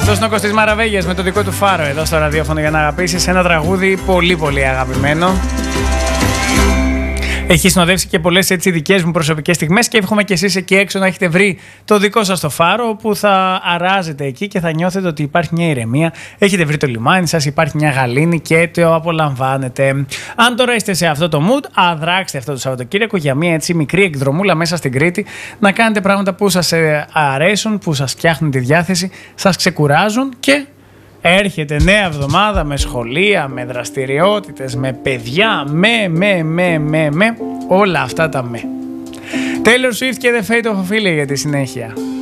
Αυτός είναι ο Κωστής Μαραβέγιας με το δικό του φάρο εδώ στο ραδιόφωνο για να αγαπήσεις. Ένα τραγούδι πολύ πολύ αγαπημένο. Έχει συνοδεύσει και πολλές έτσι δικές μου προσωπικές στιγμές και εύχομαι και εσείς εκεί έξω να έχετε βρει το δικό σας το φάρο που θα αράζετε εκεί και θα νιώθετε ότι υπάρχει μια ηρεμία. Έχετε βρει το λιμάνι σας, υπάρχει μια γαλήνη και το απολαμβάνετε. Αν τώρα είστε σε αυτό το mood, αδράξτε αυτό το Σαββατοκύριακο για μια έτσι μικρή εκδρομούλα μέσα στην Κρήτη, να κάνετε πράγματα που σας αρέσουν, που σας φτιάχνουν τη διάθεση, σας ξεκουράζουν και έρχεται νέα εβδομάδα με σχολεία, με δραστηριότητες, με παιδιά, με όλα αυτά τα με. Taylor Swift και The Fate of Ophelia για τη συνέχεια.